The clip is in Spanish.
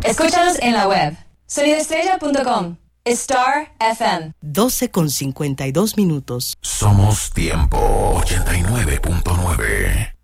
Escúchanos en la web sonidoestrella.com. Star FM. 12:52. Somos Tiempo 89.9.